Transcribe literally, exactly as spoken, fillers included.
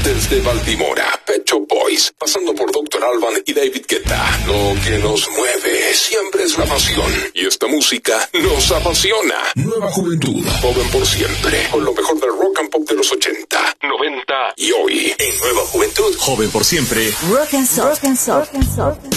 Desde Baltimora, Pet Shop Boys, pasando por doctor Alban y David Guetta. Lo que nos mueve siempre es la pasión. Y esta música nos apasiona. Nueva Juventud, joven por siempre. Con lo mejor del rock and pop de los ochenta, noventa y hoy. En Nueva Juventud, joven por siempre. Rock and Soul. Rock and Soul.